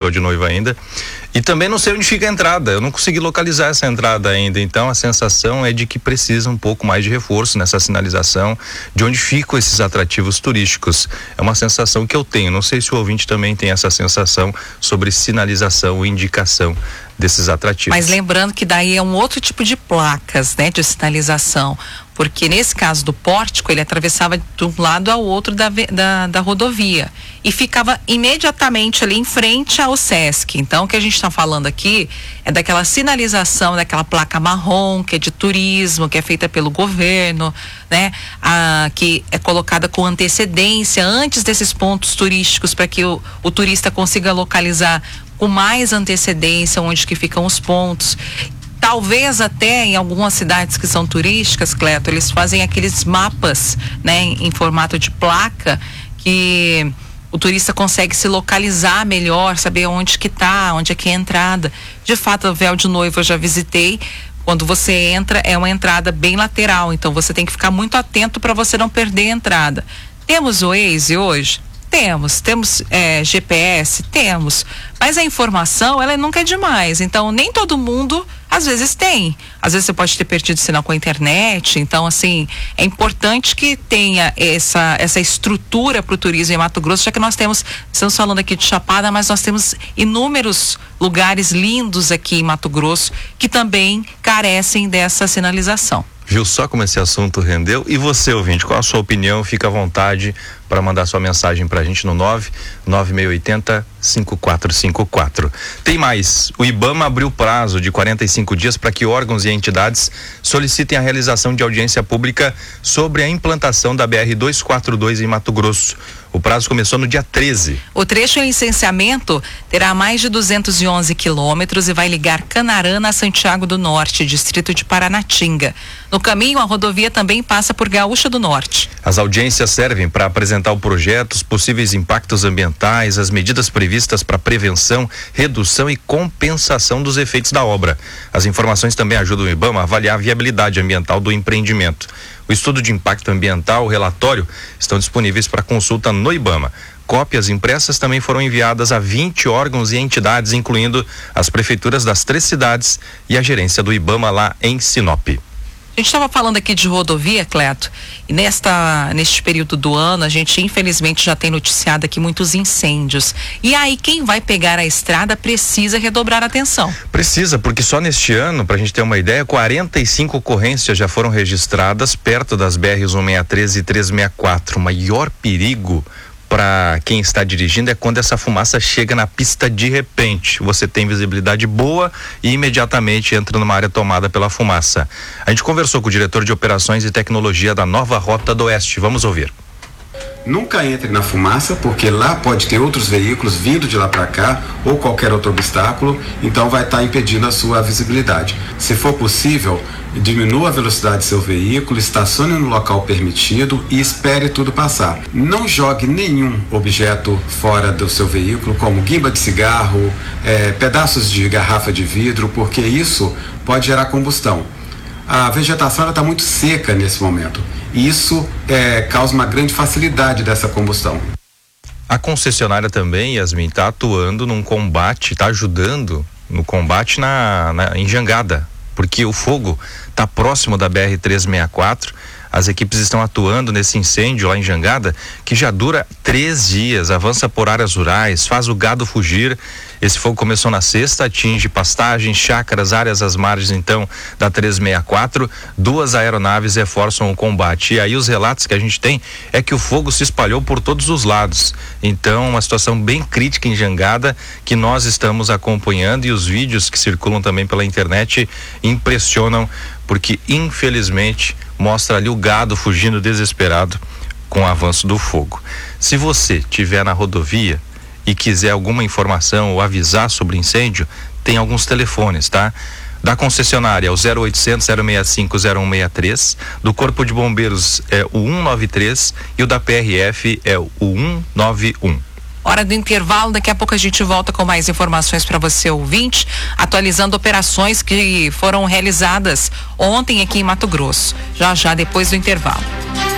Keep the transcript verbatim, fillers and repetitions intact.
véu de noiva ainda. E também não sei onde fica a entrada, eu não consegui localizar essa entrada ainda, então a sensação é de que precisa um pouco mais de reforço nessa sinalização, de onde ficam esses atrativos turísticos. É uma sensação que eu tenho, não sei se o ouvinte também tem essa sensação sobre sinalização ou indicação desses atrativos. Mas lembrando que daí é um outro tipo de placas, né, de sinalização, porque nesse caso do pórtico, ele atravessava de um lado ao outro da, da, da rodovia e ficava imediatamente ali em frente ao Sesc. Então, o que a gente está falando aqui é daquela sinalização, daquela placa marrom, que é de turismo, que é feita pelo governo, né, a, que é colocada com antecedência antes desses pontos turísticos, para que o, o turista consiga localizar com mais antecedência onde que ficam os pontos. Talvez até em algumas cidades que são turísticas, Cleto, eles fazem aqueles mapas, né, em, em formato de placa, que o turista consegue se localizar melhor, saber onde que tá, onde é que é a entrada. De fato, o véu de noiva eu já visitei. Quando você entra, é uma entrada bem lateral, então você tem que ficar muito atento para você não perder a entrada. Temos o Waze hoje? Temos, temos é, G P S, temos, mas a informação, ela nunca é demais, então nem todo mundo às vezes tem, às vezes você pode ter perdido sinal com a internet, então assim, é importante que tenha essa, essa estrutura para o turismo em Mato Grosso, já que nós temos, estamos falando aqui de Chapada, mas nós temos inúmeros lugares lindos aqui em Mato Grosso que também carecem dessa sinalização. Viu só como esse assunto rendeu? E você, ouvinte, qual a sua opinião? Fica à vontade para mandar sua mensagem para a gente no nove nove seis oito zero cinco quatro cinco quatro. Tem mais, o IBAMA abriu prazo de quarenta e cinco dias para que órgãos e entidades solicitem a realização de audiência pública sobre a implantação da B R duzentos e quarenta e dois em Mato Grosso. O prazo começou no dia treze. O trecho em licenciamento terá mais de duzentos e onze quilômetros e vai ligar Canarana a Santiago do Norte, distrito de Paranatinga. No caminho, a rodovia também passa por Gaúcha do Norte. As audiências servem para apresentar o projeto, os possíveis impactos ambientais, as medidas previstas para prevenção, redução e compensação dos efeitos da obra. As informações também ajudam o IBAMA a avaliar a viabilidade ambiental do empreendimento. O estudo de impacto ambiental, o relatório, estão disponíveis para consulta no IBAMA. Cópias impressas também foram enviadas a vinte órgãos e entidades, incluindo as prefeituras das três cidades e a gerência do IBAMA lá em Sinop. A gente estava falando aqui de rodovia, Cleto, e nesta, neste período do ano, a gente infelizmente já tem noticiado aqui muitos incêndios. E aí quem vai pegar a estrada precisa redobrar a atenção. Precisa, porque só neste ano, para a gente ter uma ideia, quarenta e cinco ocorrências já foram registradas perto das B Rs cento e sessenta e três e trezentos e sessenta e quatro. O maior perigo para quem está dirigindo é quando essa fumaça chega na pista de repente. Você tem visibilidade boa e imediatamente entra numa área tomada pela fumaça. A gente conversou com o diretor de operações e tecnologia da Nova Rota do Oeste. Vamos ouvir. Nunca entre na fumaça, porque lá pode ter outros veículos vindo de lá para cá ou qualquer outro obstáculo, então vai estar impedindo a sua visibilidade. Se for possível, diminua a velocidade do seu veículo, estacione no local permitido e espere tudo passar. Não jogue nenhum objeto fora do seu veículo, como guimba de cigarro, é, pedaços de garrafa de vidro, porque isso pode gerar combustão. A vegetação está muito seca nesse momento e isso é, causa uma grande facilidade dessa combustão. A concessionária também, Yasmin, está atuando num combate, está ajudando no combate na, na, em Jangada, porque o fogo está próximo da B R trezentos e sessenta e quatro. As equipes estão atuando nesse incêndio lá em Jangada, que já dura três dias, avança por áreas rurais, faz o gado fugir. Esse fogo começou na sexta, atinge pastagens, chácaras, áreas às margens então da trezentos e sessenta e quatro. Duas aeronaves reforçam o combate. E aí os relatos que a gente tem é que o fogo se espalhou por todos os lados. Então, uma situação bem crítica em Jangada que nós estamos acompanhando, e os vídeos que circulam também pela internet impressionam, porque infelizmente mostra ali o gado fugindo desesperado com o avanço do fogo. Se você estiver na rodovia e quiser alguma informação ou avisar sobre incêndio, tem alguns telefones, tá? Da concessionária, o zero oitocentos, zero sessenta e cinco, zero um seis três, do Corpo de Bombeiros é o um nove três e o da P R F é o um nove um. Hora do intervalo, daqui a pouco a gente volta com mais informações para você, ouvinte, atualizando operações que foram realizadas ontem aqui em Mato Grosso. Já já depois do intervalo.